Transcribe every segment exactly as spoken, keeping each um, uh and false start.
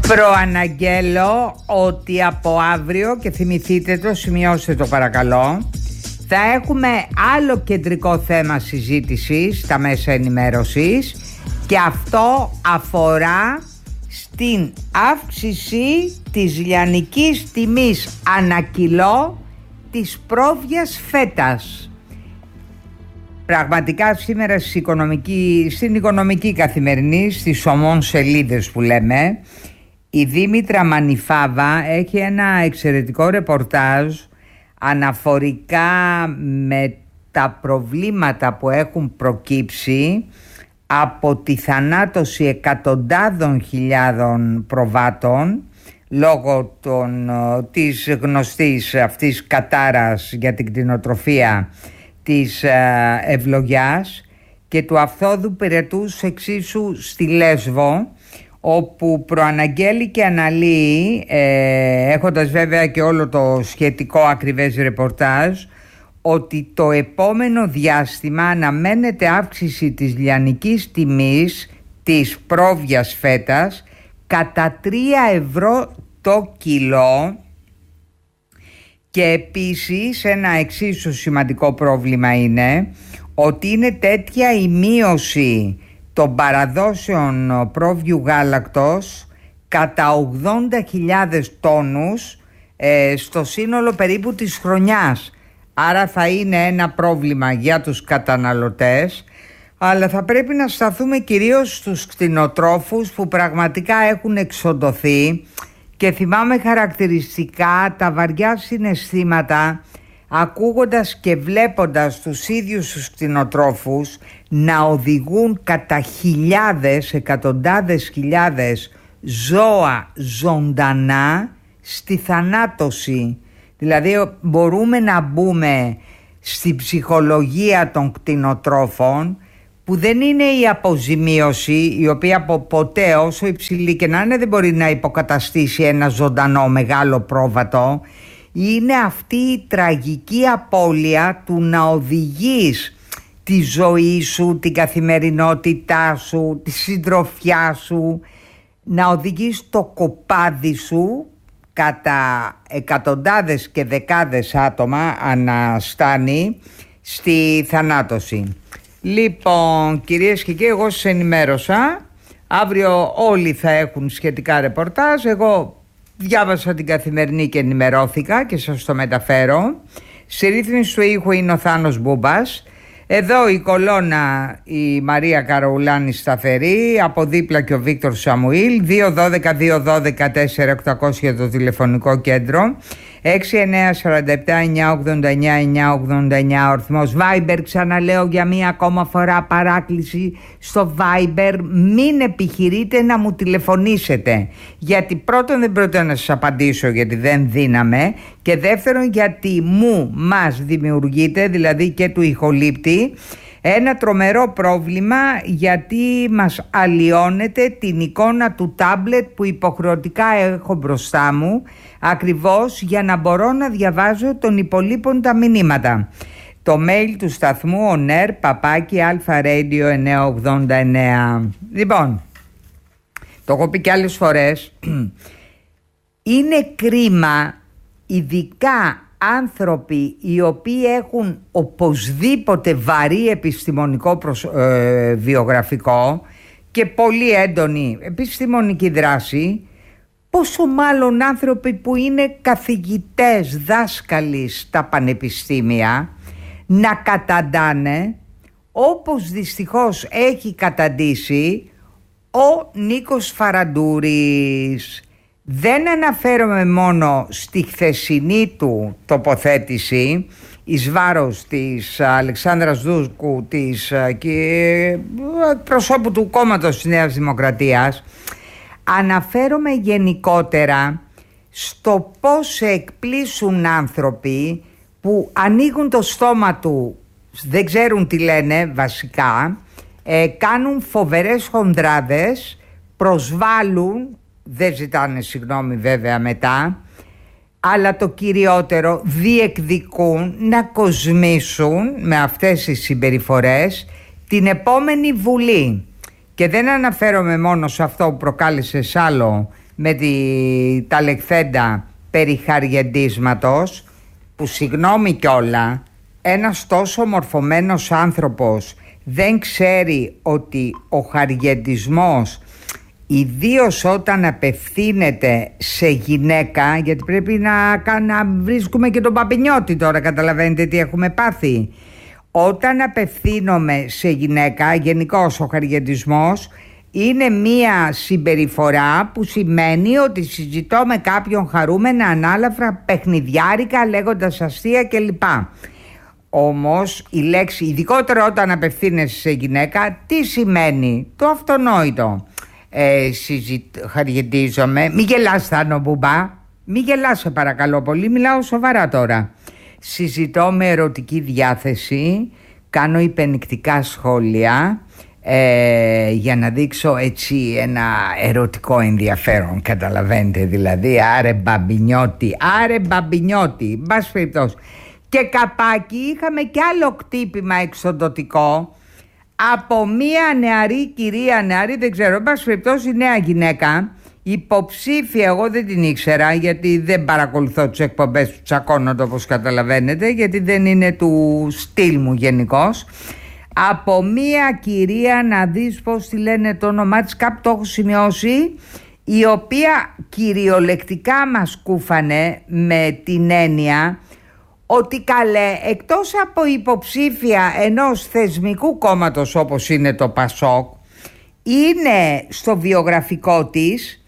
Προαναγγέλω ότι από αύριο, και θυμηθείτε το, σημειώστε το παρακαλώ, θα έχουμε άλλο κεντρικό θέμα συζήτησης στα μέσα ενημέρωσης, και αυτό αφορά στην αύξηση της λιανικής τιμής ανά κιλό της πρόβιας φέτας. Πραγματικά σήμερα οικονομική, στην οικονομική καθημερινή, στις ομών σελίδες που λέμε, η Δήμητρα Μανιφάβα έχει ένα εξαιρετικό ρεπορτάζ αναφορικά με τα προβλήματα που έχουν προκύψει από τη θανάτωση εκατοντάδων χιλιάδων προβάτων λόγω των, της γνωστής αυτής κατάρας για την κτηνοτροφία της Ευλογιάς και του Αυθόδου Πυρετούς εξίσου στη Λέσβο, όπου προαναγγέλει και αναλύει, ε, έχοντας βέβαια και όλο το σχετικό ακριβές ρεπορτάζ, ότι το επόμενο διάστημα αναμένεται αύξηση της λιανικής τιμής της πρόβιας φέτας κατά τρία ευρώ το κιλό. Και επίσης ένα εξίσου σημαντικό πρόβλημα είναι ότι είναι τέτοια η μείωση των παραδόσεων πρόβιου γάλακτος κατά ογδόντα χιλιάδες τόνους ε, στο σύνολο περίπου της χρονιάς. Άρα θα είναι ένα πρόβλημα για τους καταναλωτές, αλλά θα πρέπει να σταθούμε κυρίως στους κτηνοτρόφους που πραγματικά έχουν εξοντωθεί, και θυμάμαι χαρακτηριστικά τα βαριά συναισθήματα ακούγοντας και βλέποντας τους ίδιους τους κτηνοτρόφους να οδηγούν κατά χιλιάδες, εκατοντάδες χιλιάδες ζώα ζωντανά στη θανάτωση. Δηλαδή μπορούμε να μπούμε στη ψυχολογία των κτηνοτρόφων, που δεν είναι η αποζημίωση, η οποία ποτέ, όσο υψηλή και να είναι, δεν μπορεί να υποκαταστήσει ένα ζωντανό μεγάλο πρόβατο. Είναι αυτή η τραγική απώλεια του να οδηγείς τη ζωή σου, την καθημερινότητά σου, τη συντροφιά σου, να οδηγείς το κοπάδι σου κατά εκατοντάδες και δεκάδες άτομα αναστάνει στη θανάτωση. Λοιπόν, κυρίες και κύριοι, εγώ σας ενημέρωσα. Αύριο όλοι θα έχουν σχετικά ρεπορτάζ. Εγώ διάβασα την Καθημερινή και ενημερώθηκα και σας το μεταφέρω. Στη ρύθμιση του ήχου είναι ο Θάνος Μπούμπας. Εδώ η κολόνα η Μαρία Καραουλάνη σταθερή, από δίπλα και ο Βίκτορ Σαμουήλ. Δύο ένα δύο δύο ένα δύο τέσσερα οκτακόσια το τηλεφωνικό κέντρο, έξι εννιά τέσσερα επτά εννιά ογδόντα εννιά εννιά ογδόντα εννιά ο αριθμός Viber. Ξαναλέω για μία ακόμα φορά, παράκληση στο Viber, μην επιχειρείτε να μου τηλεφωνήσετε, γιατί πρώτον δεν πρόκειται να σας απαντήσω γιατί δεν δύναμε, και δεύτερον γιατί μου μας δημιουργείται, δηλαδή και του ηχολήπτη, ένα τρομερό πρόβλημα, γιατί μας αλλοιώνεται την εικόνα του τάμπλετ που υποχρεωτικά έχω μπροστά μου, ακριβώς για να μπορώ να διαβάζω των υπολείπων τα μηνύματα. Το mail του σταθμού onair παπάκι αλφα-radio εννιακόσια ογδόντα εννέα. Λοιπόν, το έχω πει και άλλες φορές, είναι κρίμα ειδικά άνθρωποι οι οποίοι έχουν οπωσδήποτε βαρύ επιστημονικό προσ... ε, βιογραφικό και πολύ έντονη επιστημονική δράση, πόσο μάλλον άνθρωποι που είναι καθηγητές, δάσκαλοι στα πανεπιστήμια, να καταντάνε, όπως δυστυχώς έχει καταντήσει ο Νίκος Φαραντούρης. Δεν αναφέρομαι μόνο στη χθεσινή του τοποθέτηση εις βάρος της Αλεξάνδρας Δούσκου, της και προσώπου του κόμματος της Νέας Δημοκρατίας. Αναφέρομαι γενικότερα στο πώς εκπλήσουν άνθρωποι που ανοίγουν το στόμα του, δεν ξέρουν τι λένε βασικά, ε, κάνουν φοβερές χονδράδες, προσβάλλουν, δεν ζητάνε συγγνώμη βέβαια μετά, αλλά το κυριότερο, διεκδικούν να κοσμήσουν με αυτές τις συμπεριφορές την επόμενη Βουλή. Και δεν αναφέρομαι μόνο σε αυτό που προκάλεσε σ' άλλο με τη, τα λεκθέντα περί χαριεντίσματος, που συγγνώμη κιόλα, ένας τόσο μορφωμένος άνθρωπος δεν ξέρει ότι ο χαριεντισμός, ιδίως όταν απευθύνεται σε γυναίκα, γιατί πρέπει να, να βρίσκουμε και τον Παπινιώτη τώρα, καταλαβαίνετε τι έχουμε πάθει. Όταν απευθύνομαι σε γυναίκα, γενικώς ο χαριεντισμός είναι μία συμπεριφορά που σημαίνει ότι συζητώ με κάποιον χαρούμενα, ανάλαφρα, παιχνιδιάρικα, λέγοντας αστεία κλπ. Όμως η λέξη, ειδικότερα όταν απευθύνεσαι σε γυναίκα, τι σημαίνει? Το αυτονόητο. Ε, συζητ... Χαριεντίζομαι. Μη γελάς, Θάνο Μπουμπά. Μη γελάς, σε παρακαλώ πολύ, μιλάω σοβαρά τώρα. Συζητώ με ερωτική διάθεση, κάνω υπενικτικά σχόλια, ε, για να δείξω έτσι ένα ερωτικό ενδιαφέρον, καταλαβαίνετε, δηλαδή άρε Μπαμπινιώτη, άρε Μπαμπινιώτη, μπας περιπτώσει. Και καπάκι είχαμε κι άλλο κτύπημα εξοντωτικό από μία νεαρή κυρία, νεαρή δεν ξέρω, εν πάση περιπτώσει νέα γυναίκα, υποψήφια, εγώ δεν την ήξερα γιατί δεν παρακολουθώ τις εκπομπές του Τσακώνονται, όπως καταλαβαίνετε, γιατί δεν είναι του στυλ μου γενικώς. Από μία κυρία, να δεις πως τη λένε το όνομά της, κάπου το έχω σημειώσει, η οποία κυριολεκτικά μας κούφανε με την έννοια ότι καλέ, εκτός από υποψήφια ενός θεσμικού κόμματος όπως είναι το Πασόκ, είναι στο βιογραφικό της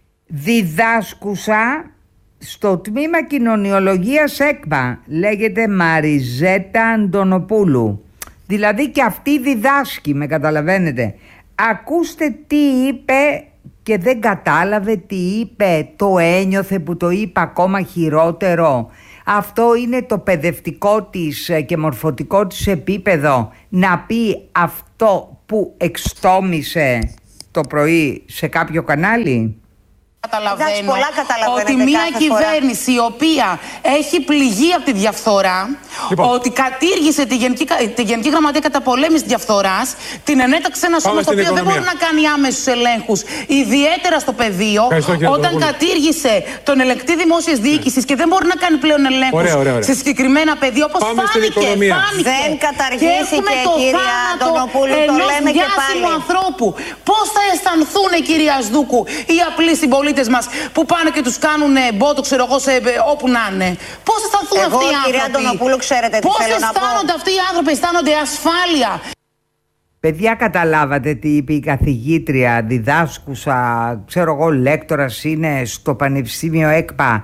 διδάσκουσα στο τμήμα κοινωνιολογίας ΕΚΠΑ, λέγεται Μαριζέτα Αντωνοπούλου. Δηλαδή και αυτή διδάσκει, με καταλαβαίνετε. Ακούστε τι είπε και δεν κατάλαβε τι είπε, το ένιωθε που το είπε ακόμα χειρότερο. Αυτό είναι το παιδευτικό της και μορφωτικό της επίπεδο, να πει αυτό που εξτόμησε το πρωί σε κάποιο κανάλι. Καταλαβαίνω ότι μια κυβέρνηση η οποία έχει πληγεί από τη διαφθορά, λοιπόν, ότι κατήργησε τη Γενική, τη Γενική Γραμματεία Καταπολέμησης Διαφθοράς, την ενέταξε ένα σώμα το οποίο δεν μπορεί να κάνει άμεσους ελέγχους, ιδιαίτερα στο πεδίο, όταν κατήργησε τον ελεγκτή δημόσιας διοίκησης και δεν μπορεί να κάνει πλέον ελέγχους σε συγκεκριμένα πεδία, όπως φάνηκε, φάνηκε. Δεν καταργήθηκε, κυρία Αντωνοπούλου, το λέμε και πάλι. Ανθρώπου. Πώς θα αισθανθούν, κυρία Σδούκου, οι απλοί συμπολίτες μας που πάνε και τους κάνουν μπότο, ξέρω εγώ, σε, όπου να είναι? Πώς αισθανθούν εγώ, αυτοί οι άνθρωποι? Κυρία Αντωνοπούλου, ξέρετε τι πώς θέλω να πω. Πώς αισθάνονται αυτοί οι άνθρωποι? Αισθάνονται ασφάλεια? Παιδιά, καταλάβατε τι είπε η καθηγήτρια, διδάσκουσα, ξέρω εγώ, λέκτορας είναι στο Πανεπιστήμιο ΕΚΠΑ,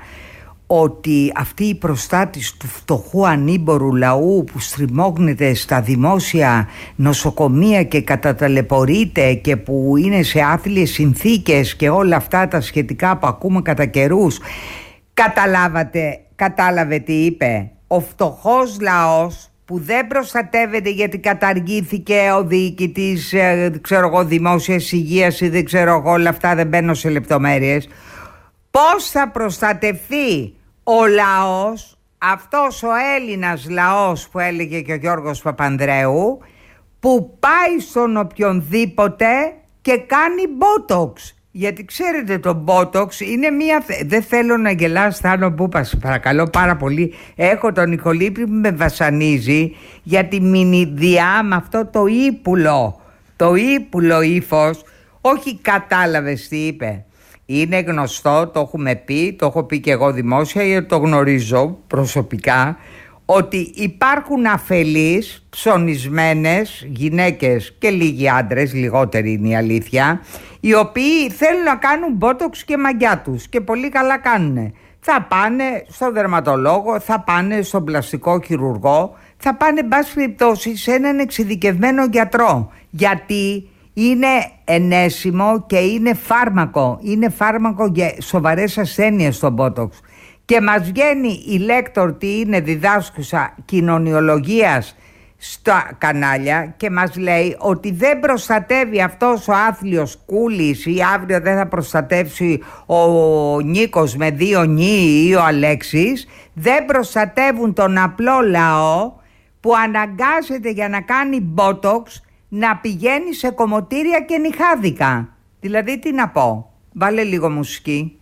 ότι αυτή η προστάτης του φτωχού ανήμπορου λαού που στριμώχνεται στα δημόσια νοσοκομεία και καταταλαιπωρείται και που είναι σε άθλιες συνθήκες και όλα αυτά τα σχετικά που ακούμε κατά καιρούς, καταλάβατε, κατάλαβε τι είπε? Ο φτωχός λαός που δεν προστατεύεται γιατί καταργήθηκε ο διοικητής, ξέρω εγώ, δημόσιας υγείας ή δεν ξέρω εγώ, όλα αυτά δεν μπαίνω σε λεπτομέρειες. Πώς θα προστατευτεί ο λαός, αυτός ο Έλληνας λαός που έλεγε και ο Γιώργος Παπανδρέου, που πάει στον οποιονδήποτε και κάνει μπότοξ? Γιατί ξέρετε, το μπότοξ είναι μία... Δεν θέλω να γελάς, Θάνο Μπούπας, παρακαλώ πάρα πολύ. Έχω τον Νικολίπη που με βασανίζει για τη μηνυδιά με αυτό το ύπουλο, το ύπουλο ύφος. Όχι, κατάλαβες τι είπε? Είναι γνωστό, το έχουμε πει, το έχω πει και εγώ δημόσια, γιατί το γνωρίζω προσωπικά, ότι υπάρχουν αφελείς, ψωνισμένες γυναίκες και λίγοι άντρες, λιγότεροι είναι η αλήθεια, οι οποίοι θέλουν να κάνουν μπότοξ και μαγιά τους και πολύ καλά κάνουνε. Θα πάνε στον δερματολόγο, θα πάνε στον πλαστικό χειρουργό, θα πάνε εν πάση περιπτώσει σε έναν εξειδικευμένο γιατρό. Γιατί είναι ενέσιμο και είναι φάρμακο. Είναι φάρμακο για σοβαρές ασθένειες το μπότοξ. Και μας βγαίνει η λέκτορ τι είναι, διδάσκουσα κοινωνιολογίας στα κανάλια, και μας λέει ότι δεν προστατεύει αυτός ο άθλιος κούλης, ή αύριο δεν θα προστατεύσει ο Νίκος με δύο νι ή ο Αλέξης, δεν προστατεύουν τον απλό λαό που αναγκάζεται για να κάνει μπότοξ να πηγαίνει σε κομμωτήρια και νυχάδικα. Δηλαδή τι να πω, Βάλε λίγο μουσική.